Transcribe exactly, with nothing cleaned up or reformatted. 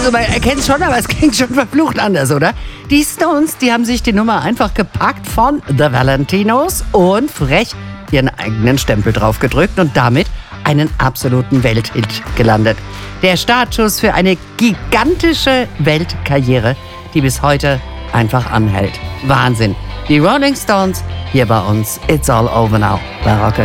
Also man erkennt es schon, aber es klingt schon verflucht anders, oder? Die Stones, die haben sich die Nummer einfach gepackt von The Valentinos und frech ihren eigenen Stempel draufgedrückt und damit einen absoluten Welthit gelandet. Der Startschuss für eine gigantische Weltkarriere, die bis heute einfach anhält. Wahnsinn. Die Rolling Stones hier bei uns. It's all over now bei Rock